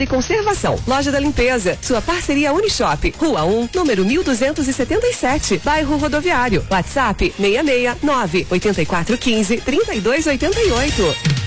e conservação. Loja da Limpeza, sua parceria Unishop, Rua 1, número 1277, bairro Rodoviário. WhatsApp 669 8415 3288.